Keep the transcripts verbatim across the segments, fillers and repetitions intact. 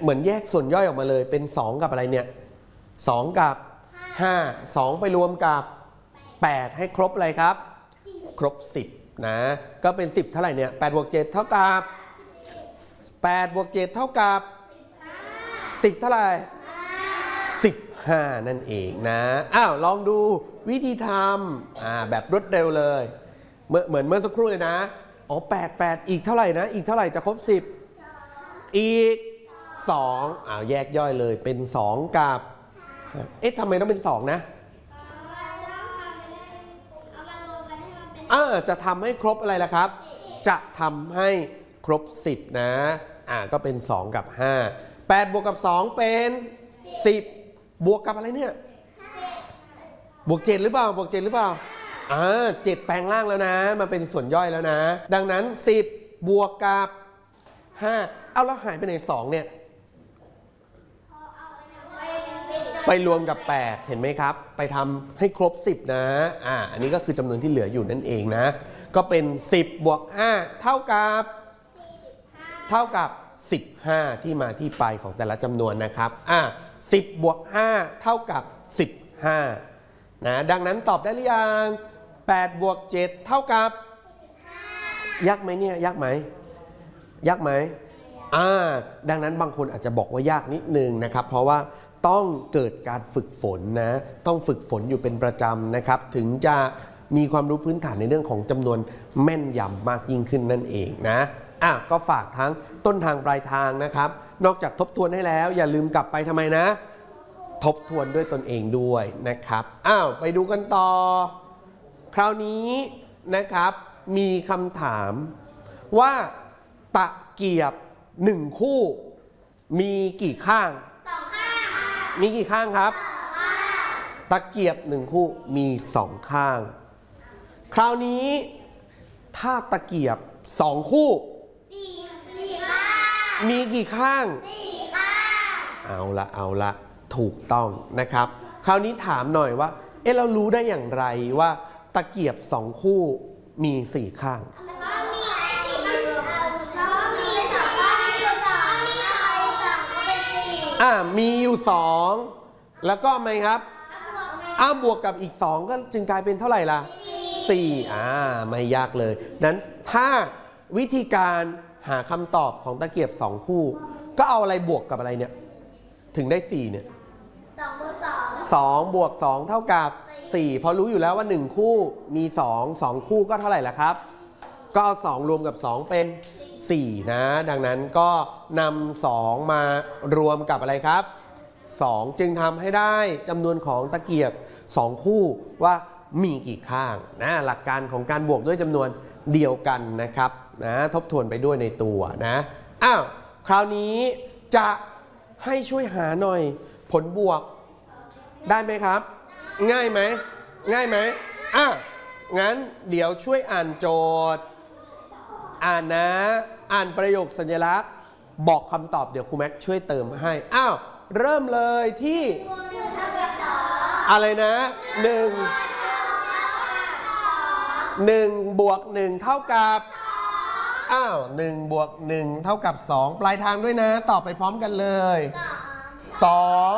เหมือนแยกส่วนย่อยออกมาเลยเป็นสองกับอะไรเนี่ยสองกับห้า สองไปรวมกับแปดให้ครบอะไรครับครบสิบนะก็เป็นสิบเท่าไหร่เนี่ยแปดบวกเจ็ดเท่ากับแปดบวกเจ็ดเท่ากับสิบเท่าไหร่สิบห้านั่นเองนะอ้าวลองดูวิธีทำอ่าแบบรวดเร็วเลยเมื่อเหมือนเมื่อสักครู่เลยนะอ๋อแปด แปดอีกเท่าไหร่นะอีกเท่าไหร่จะครบสิบอีกสองอ้าวแยกย่อยเลยเป็นสองกับเอ๊ะทำไมต้องเป็นสองนะอ่าจะทำให้ครบอะไรล่ะครับจะทำให้ครบสิบนะอ่าก็เป็นสองกับห้า แปดบวกกับสองเป็นสิบบวกกับอะไรเนี่ยบวกเจ็ดหรือเปล่าบวกเจ็ดหรือเปล่าอ่าเจ็ดแปลงล่างแล้วนะมาเป็นส่วนย่อยแล้วนะดังนั้นสิบบวกกับห้าเอาแล้วหายไปไหนสองเนี่ยไปรวมกับแปดเห็นไหมครับไปทำให้ครบสิบนะอ่าอันนี้ก็คือจำนวนที่เหลืออยู่นั่นเองนะก็เป็นสิบบวกห้าเท่ากับเท่ากับสิบห้าที่มาที่ไปของแต่ละจำนวนนะครับอ่าสิบบวกห้าเท่ากับสิบห้านะดังนั้นตอบได้หรือยังแปดบวกเจ็ดเท่ากับยากไหมเนี่ยยากไหมยากไหมอ่าดังนั้นบางคนอาจจะบอกว่ายากนิดนึงนะครับเพราะว่าต้องเกิดการฝึกฝนนะต้องฝึกฝนอยู่เป็นประจำนะครับถึงจะมีความรู้พื้นฐานในเรื่องของจำนวนแม่นยำมากยิ่งขึ้นนั่นเองนะอ่ะก็ฝากทั้งต้นทางปลายทางนะครับนอกจากทบทวนให้แล้วอย่าลืมกลับไปทำไมนะทบทวนด้วยตนเองด้วยนะครับอ้าวไปดูกันต่อคราวนี้นะครับมีคำถามว่าตะเกียบหนึ่งคู่มีกี่ข้างสองข้างมีกี่ข้างครับตะเกียบหนึ่งคู่มีสองข้างคราวนี้ถ้าตะเกียบสองคู่มีกี่ข้างเอาละเอาละถูกต้องนะครับคราวนี้ถามหน่อยว่าเอ๊ะเรารู้ได้อย่างไรว่าตะเกียบสองคู่มีสี่ข้างอ่ามีอยู่สองแล้วก็ไหมครับอ้าวบวกกับอีกสองก็จึงกลายเป็นเท่าไหร่ล่ะสี่อ่าไม่ยากเลยนั้นถ้าวิธีการหาคำตอบของตะเกียบสองคู่ก็เอาอะไรบวกกับอะไรเนี่ยถึงได้สี่เนี่ยสองบวกสองเท่ากับสี่เพราะรู้อยู่แล้วว่าหนึ่งคู่มีสอง สองคู่ก็เท่าไหร่ล่ะครับก็เอาสองรวมกับสองเป็นสี่นะดังนั้นก็นำสองมารวมกับอะไรครับสองจึงทำให้ได้จำนวนของตะเกียบสองคู่ว่ามีกี่ข้างนะหลักการของการบวกด้วยจำนวนเดียวกันนะครับนะทบทวนไปด้วยในตัวนะอ้าวคราวนี้จะให้ช่วยหาหน่อยผลบวกได้ไหมครับง่ายไหมง่ายไหมอ่ะงั้นเดี๋ยวช่วยอ่านโจทย์อ่านนะอ่านประโยคสัญลักษณ์บอกคำตอบเดี๋ยวครูแม็กช่วยเติมให้อ้าวเริ่มเลยที่อะไรนะหนึ่งหนึ่งบวกหนึ่งเท่ากับอ้าวหนึ่งบวกหนึ่งเท่ากับสองปลายทางด้วยนะตอบไปพร้อมกันเลยสอง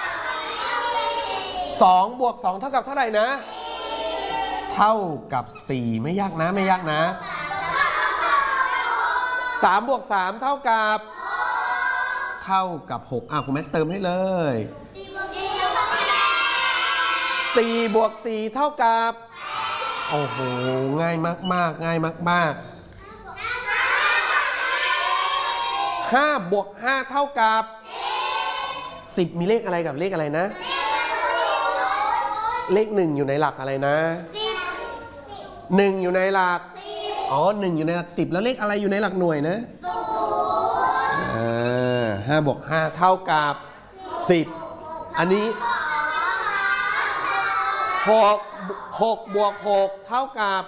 สองบวกสองเท่ากับเท่าไหร่นะเท่ากับสี่ไม่ยากนะไม่ยากนะสามบวกสามเท่ากับเท่ากับหกอ่ะคุณแม็กเติมให้เลยสี่บวกสี่เท่ากับโอ้โหง่ายมากๆง่ายมากๆห้าบวกห้าเท่ากับสิบมีเลขอะไรกับเลขอะไรนะเลขหนึ่งอยู่ในหลักอะไรนะหนึ่งอยู่ในหลักอ๋อหนึ่งอยู่ในหลักสิบแล้วเลขอะไรอยู่ในหลักหน่วยนะอ่าห้าบวกห้าเท่ากับสิบอันนี้หกหกบวกหกเท่ากับ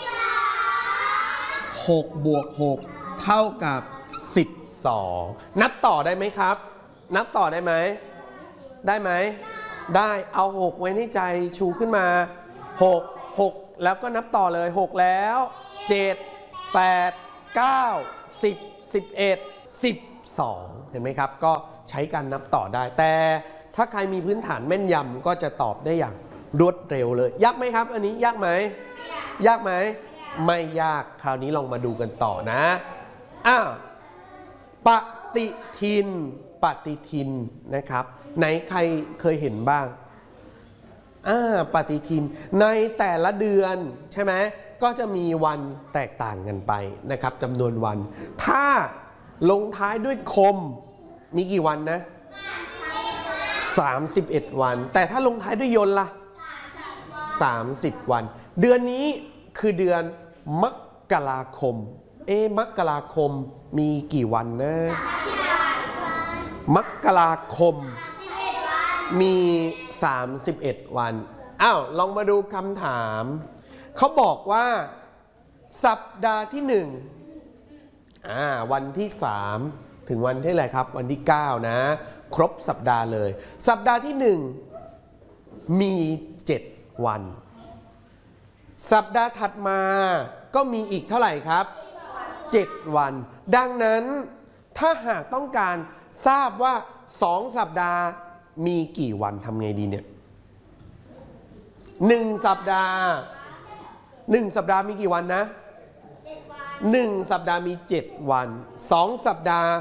หกบวกหกเท่ากับสิบสองนับต่อได้ไหมครับนับต่อได้ไหมได้ไหมได้เอาหกไว้ในใจชูขึ้นมาหก หกแล้วก็นับต่อเลยหกแล้วเจ็ด แปด เก้า สิบ สิบเอ็ด สิบสอง เห็นไหมครับก็ใช้การนับต่อได้แต่ถ้าใครมีพื้นฐานแม่นยำก็จะตอบได้อย่างรวดเร็วเลยยากไหมครับอันนี้ยากไหมยากไหมไม่ยากคราวนี้ลองมาดูกันต่อนะอ้าวปฏิทินปฏิทินนะครับไหนใครเคยเห็นบ้างอ่าปฏิทินในแต่ละเดือนใช่ไหมก็จะมีวันแตกต่างกันไปนะครับจำนวนวันถ้าลงท้ายด้วยคมมีกี่วันนะสามสิบเอ็ดวันแต่ถ้าลงท้ายด้วยยนต์ล่ะสามสิบวันเดือนนี้คือเดือนมกราคมเอ๊ะมกราคมมีกี่วันนะมกราคมมีสามสิบเอ็ดวันอ้าวลองมาดูคำถามเขาบอกว่าสัปดาห์ที่หนึ่งอ่าวันที่สามถึงวันที่อะไรครับวันที่เก้านะครบสัปดาห์เลยสัปดาห์ที่หนึ่งมีเจ็ดวันสัปดาห์ถัดมาก็มีอีกเท่าไหร่ครับเจ็ดวันดังนั้นถ้าหากต้องการทราบว่าสองสัปดาห์มีกี่วันทำไงดีเนี่ยหนึ่งสัปดาห์หนึ่งสัปดาห์มีกี่วันนะหนึ่งสัปดาห์มีเจ็ดวันสองสัปดาห์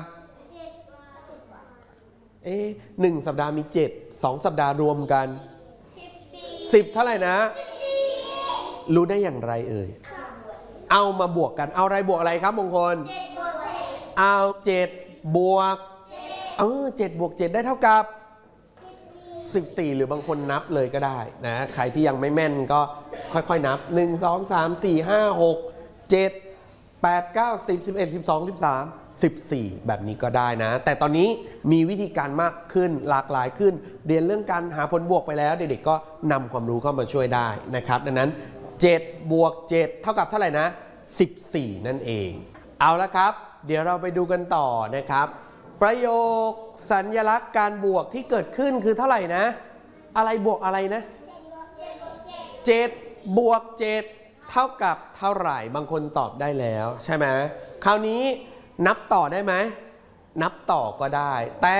เอ๊ะหนึ่งสัปดาห์มีเจ็ดสองสัปดาห์รวมกันสิบเท่าไหร่นะรู้ได้อย่างไรเอ่ยเอามาบวกกันเอาอะไรบวกอะไรครับมงคลเอาเจ็ดบวกเออเจ็ดบวกเจ็ดได้เท่ากับสิบสี่หรือบางคนนับเลยก็ได้นะใครที่ยังไม่แม่นก็ค่อยๆนับหนึ่ง สอง สาม สี่ ห้า หก เจ็ด แปด เก้า สิบ สิบเอ็ด สิบสอง สิบสาม สิบสี่แบบนี้ก็ได้นะแต่ตอนนี้มีวิธีการมากขึ้นหลากหลายขึ้นเรียนเรื่องการหาผลบวกไปแล้วเด็กๆก็นำความรู้เข้ามาช่วยได้นะครับดังนั้นเจ็ดบวกเจ็ดเท่ากับเท่าไหร่นะสิบสี่นั่นเองเอาละครับเดี๋ยวเราไปดูกันต่อนะครับประโยคสัญลักษณ์การบวกที่เกิดขึ้นคือเท่าไหร่นะอะไรบวกอะไรนะเจ็ดบวกเจ็ดเท่ากับเท่าไหร่บางคนตอบได้แล้วใช่ไหมคราวนี้นับต่อได้ไหมนับต่อก็ได้แต่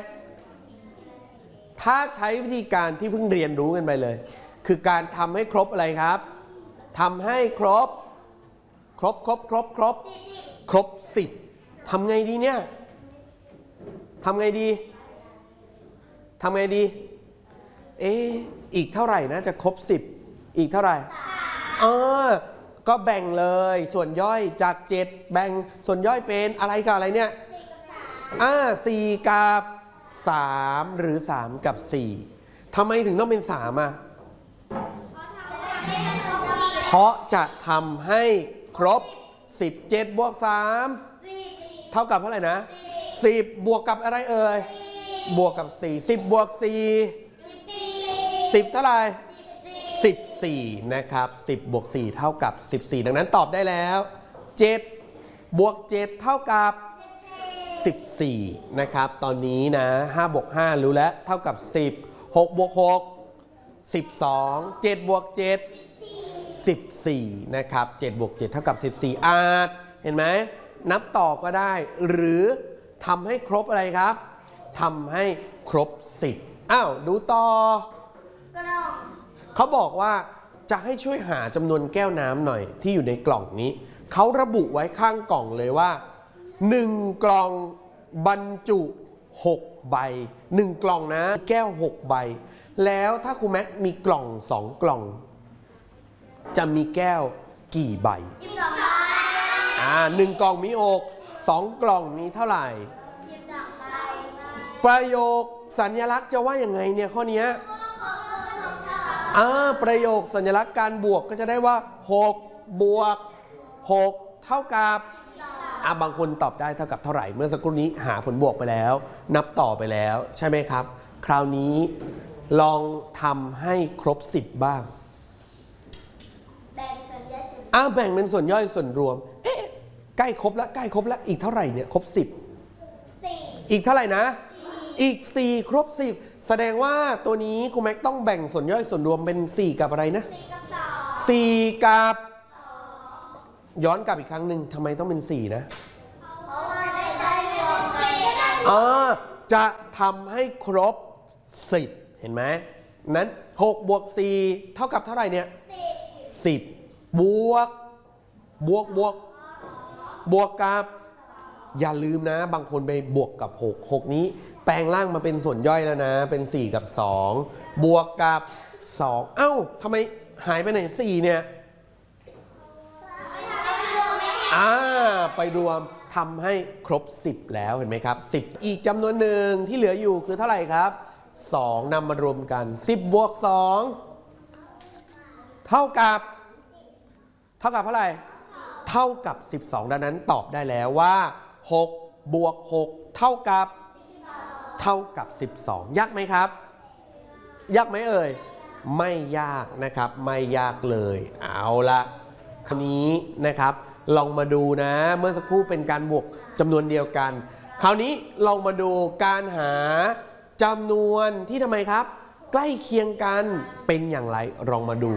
ถ้าใช้วิธีการที่เพิ่งเรียนรู้กันไปเลยคือการทำให้ครบอะไรครับทำให้ครบครบครบครบครบครบสิบทำไงดีเนี่ยทำไงดีทำไงดีเอ๊ะอีกเท่าไหร่นะจะครบสิบอีกเท่าไหร่เออก็แบ่งเลยส่วนย่อยจากเจ็ดแบ่งส่วนย่อยเป็นอะไรกับอะไรเนี่ยอ่าสี่กับสามหรือสามกับสี่ทำไมถึงต้องเป็นสามอ่ะเพราะจะทำให้ครบสิบ เจ็ดบวกสามเท่ากับเท่าไหร่นะสิบบวกกับอะไรเอ่ยบวกกับสี่ สิบบวกสี่สิบเท่าไหร่สิบสี่นะครับสิบบวกสี่เท่ากับสิบสี่ดังนั้นตอบได้แล้วเจ็ดบวกเจ็ดเท่ากับสิบสี่นะครับตอนนี้นะห้าบวกห้ารู้แล้วเท่ากับสิบ หกบวกหก สิบสอง เจ็ดบวกเจ็ด สิบสี่นะครับเจ็ดบวกเจ็ดเท่ากับสิบสี่อาจเห็นไหมนับต่อก็ได้หรือทำให้ครบอะไรครับทำให้ครบสิบอ้าวดูต่อเขาบอกว่าจะให้ช่วยหาจำนวนแก้วน้ำหน่อยที่อยู่ในกล่องนี้เขาระบุไว้ข้างกล่องเลยว่าหนึ่งกล่องบรรจุหกใบหนึ่งกล่องนะแก้วหกใบแล้วถ้าครูแม็กมีกล่องสองกล่องจะมีแก้วกี่ใบอ่าหนึ่งกล่องมีหกสองกล่องมีเท่าไหร่ประโยคสัญลักษณ์จะว่ายังไงเนี่ยข้อนี้อ่าประโยคสัญลักษณ์การบวกก็จะได้ว่าหกบวกหกเท่ากับอ่าบางคนตอบได้เท่ากับเท่าไหร่เมื่อสักครู่นี้หาผลบวกไปแล้วนับต่อไปแล้วใช่ไหมครับคราวนี้ลองทำให้ครบสิบบ้างอ้าวแบ่งเป็นส่วนย่อยส่วนรวมเอ๊ะใกล้ครบแล้วใกล้ครบแล้วอีกเท่าไหร่เนี่ยครบสิบอีกเท่าไหร่นะอีกสี่ครบสิบแสดงว่าตัวนี้ครูแม็กต้องแบ่งส่วนย่อยส่วนรวมเป็นสี่กับอะไรนะสี่กับย้อนกลับอีกครั้งหนึ่งทำไมต้องเป็นสี่นะอ่าจะทำให้ครบสิบเห็นไหมนั้นหกบวกสี่เท่ากับเท่าไหร่เนี่ยสิบบวกบวกบวกบวกกับอย่าลืมนะบางคนไปบวกกับหก หกนี้แปลงร่างมาเป็นส่วนย่อยแล้วนะเป็นสี่กับสองบวกกับสองเอ้าทำไมหายไปไหนสี่เนี่ยอ่าไปรวมทำให้ครบสิบแล้วเห็นไหมครับสิบอีกจำนวนหนึ่งที่เหลืออยู่คือเท่าไหร่ครับสองนำมารวมกันสิบบวกสองเท่ากับเท่ากับเท่าไหร่เท่ากับสิบสองดังนั้นตอบได้แล้วว่าหกบวกหกเท่ากับเท่ากับสิบสองยากไหมครับยากไหมเอ่ยไม่ยากนะครับไม่ยากเลยเอาละคราวนี้นะครับลองมาดูนะเมื่อสักครู่เป็นการบวกจำนวนเดียวกันคราวนี้ลองมาดูการหาจำนวนที่ทำไมครับใกล้เคียงกันเป็นอย่างไรลองมาดู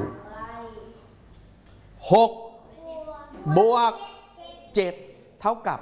หกบวกเจ็ดเท่ากับ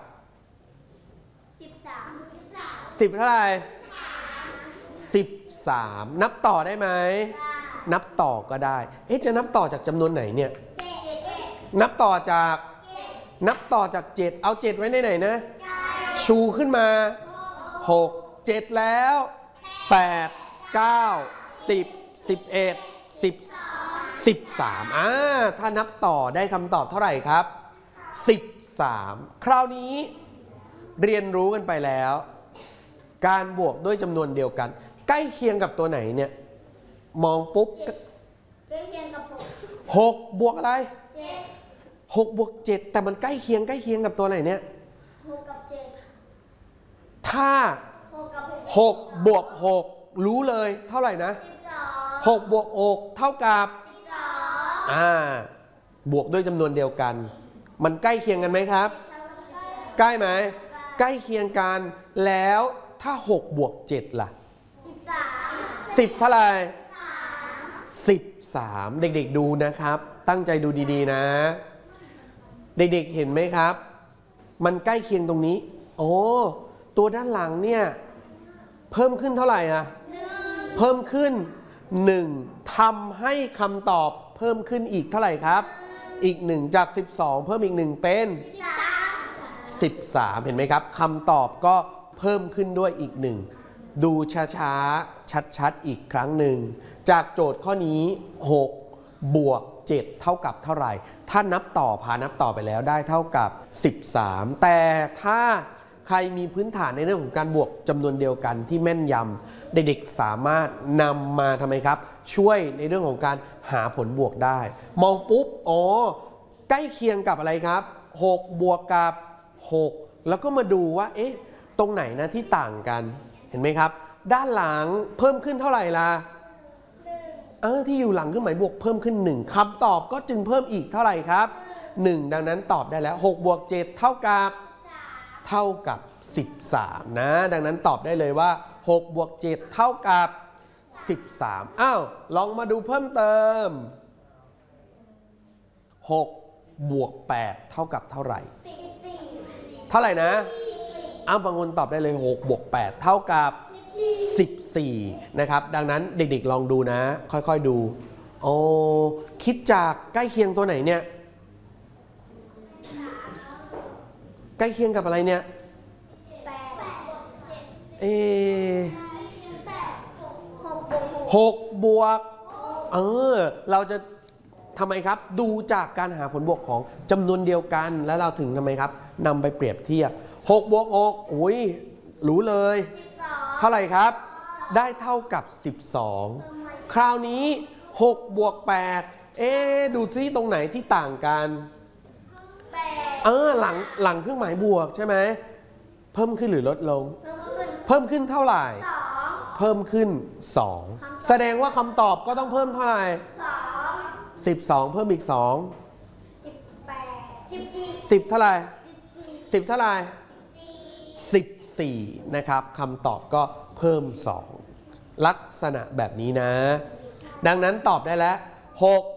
สิบเท่าไหร่สิบสามนับต่อได้ไหมนับต่อก็ได้เอ๊ะจะนับต่อจากจำนวนไหนเนี่ยนับต่อจากนับต่อจากเจ็ดเอาเจ็ดไว้ในไหนนะชูขึ้นมาหก เจ็ดแล้วแปด เก้า สิบ สิบเอ็ด สิบ สิบสามอ่าถ้านับต่อได้คำตอบเท่าไหร่ครับสิบสามคราวนี้เรียนรู้กันไปแล้วการบวกด้วยจำนวนเดียวกันใกล้เคียงกับตัวไหนเนี่ยมองปุ๊บใกล้เคียงกับหกบวกอะไรหกบวกเจ็ดแต่มันใกล้เคียงใกล้เคียงกับตัวไหนเนี่ยหกกับเจ็ดถ้าหกบวกหกรู้เลยเท่าไหร่นะหกบวกหกเท่ากับอ่าบวกด้วยจำนวนเดียวกันมันใกล้เคียงกันไหมครับใกล้ไหมใกล้เคียงกันแล้วถ้าหกบวกเจ็ดล่ะสิบเท่าไหร่สิบสามเด็กๆดูนะครับตั้งใจดูดีๆนะเด็กๆเห็นไหมครับมันใกล้เคียงตรงนี้โอ้ตัวด้านหลังเนี่ยเพิ่มขึ้นเท่าไหร่อะเพิ่มขึ้นหนึ่งทำให้คำตอบเพิ่มขึ้นอีกเท่าไหร่ครับอีกหนึ่งจากสิบสองเพิ่มอีกหนึ่งเป็นสิบสามเห็นไหมครับคำตอบก็เพิ่มขึ้นด้วยอีกหนึ่งดูช้าๆชัดๆอีกครั้งหนึ่งจากโจทย์ข้อนี้หกบวกเจ็ดเท่ากับเท่าไหร่ถ้านับต่อพานับต่อไปแล้วได้เท่ากับสิบสามแต่ถ้าใครมีพื้นฐานในเรื่องของการบวกจำนวนเดียวกันที่แม่นยำเด็กๆสามารถนำมาทำไมครับช่วยในเรื่องของการหาผลบวกได้มองปุ๊บอ๋อใกล้เคียงกับอะไรครับหกบวกกับหกแล้วก็มาดูว่าเอ๊ะตรงไหนนะที่ต่างกันเห็นไหมครับด้านหลังเพิ่มขึ้นเท่าไหร่ล่ะเออที่อยู่หลังเครื่องหมายบวกเพิ่มขึ้นหนึ่งคำตอบก็จึงเพิ่มอีกเท่าไหร่ครับหนึ่งดังนั้นตอบได้แล้วหกบวกเจ็ดเท่ากับเท่ากับสิบสามนะดังนั้นตอบได้เลยว่าหกบวกเจ็ดเท่ากับสิบสามอ้าวลองมาดูเพิ่มเติมหกบวกแปดเท่ากับเท่าไหร่เท่าไหร่นะอ้าวบางคนตอบได้เลยหกบวกแปดเท่ากับสิบสี่นะครับดังนั้นเด็กๆลองดูนะค่อยๆดูโอ้คิดจากใกล้เคียงตัวไหนเนี่ยใกล้เคียงกับอะไรเนี่ยเอหกบวกเออเราจะทำไมครับดูจากการหาผลบวกของจำนวนเดียวกันแล้วเราถึงทำไมครับนำไปเปรียบเทียบหกบวกหกอุ้ยรู้เลยเท่าไหร่ครับได้เท่ากับสิบสองคราวนี้หกบวกแปดเอ๊ดูที่ตรงไหนที่ต่างกันเออหลังหลังเครื่องหมายบวกใช่ไหมเพิ่มขึ้นหรือลดลงเพิ่มขึ้นเท่าไหร่เพิ่มขึ้นสองแสดงว่าคำตอบก็ต้องเพิ่มเท่าไหร่สิบสองเพิ่มอีกสองสิบเท่าไหร่สิบเท่าไหร่สิบสี่นะครับคำตอบก็เพิ่มสองลักษณะแบบนี้นะดังนั้นตอบได้แล้วหก